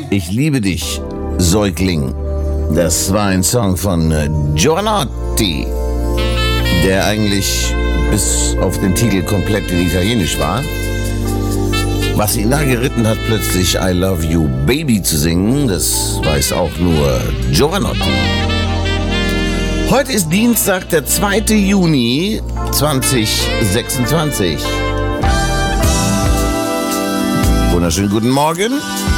Ich liebe dich, Säugling. Das war ein Song von Giovanotti, der eigentlich bis auf den Titel komplett in Italienisch war. Was ihn da geritten hat, plötzlich I Love You Baby zu singen, das weiß auch nur Giovanotti. Heute ist Dienstag, der 2. Juni 2026. Wunderschönen guten Morgen.